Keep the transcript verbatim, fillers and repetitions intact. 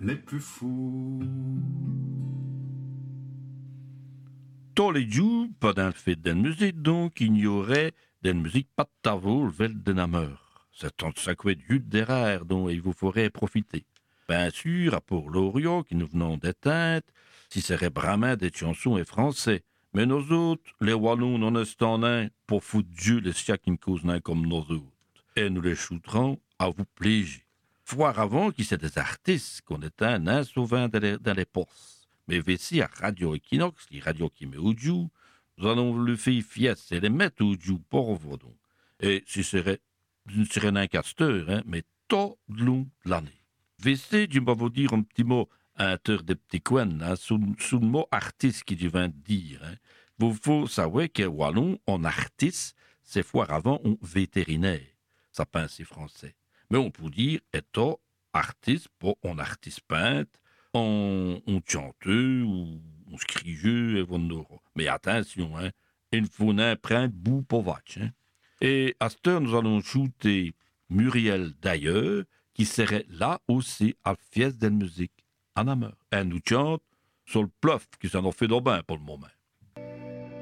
les plus fous. Tous les jours, pendant le fait de la musique, donc, il y aurait de la musique pas de tavol, vel de nameur. C'est un sacré de derrière dont il vous faudrait profiter. Bien sûr, à pour l'Orient, qui nous venons d'éteindre, si serait bramin des chansons et français. Mais nous autres, les Wallons, non estant nains, pour foutre Dieu les siens qui me causent nains comme nous autres. Et nous les shooterons à vous plaisir. Foire avant qui c'est des artistes qu'on éteint nains souvent dans les, dans les postes. Mais ici à Radio Equinox, qui radio qui met au jour, nous allons le faire fiesse et les mettre au jour pour vous donc. Et ce serait, ce serait un casteur, hein, mais tout le long de l'année. V C, je vais vous dire un petit mot à l'intérieur des petits coins, hein, sous, sous le mot artiste qui je viens de dire. Hein. Vous faut savoir que Wallon, en artiste, c'est fois avant un vétérinaire. Ça pince français. Mais on peut dire étant artiste pour un artiste peintre, on, on chanteur ou on scrigeux et on mais attention, hein, il faut un prendre bout pour vache. Hein. Et à cette heure, nous allons shooter Muriel d'ailleurs, qui serait là aussi à la fieste de la musique en ameur. Elle nous chante sur le plouf qui s'en a fait d'au bain pour le moment.